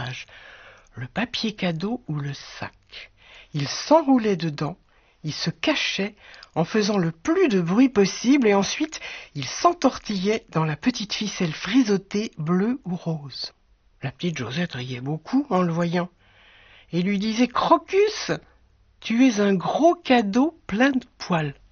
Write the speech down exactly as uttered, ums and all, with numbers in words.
emballage, le papier cadeau ou le sac. Il s'enroulait dedans, il se cachait en faisant le plus de bruit possible et ensuite il s'entortillait dans la petite ficelle frisottée bleue ou rose. La petite Josette riait beaucoup en le voyant et lui disait « Crocus, tu es un gros cadeau plein de poils.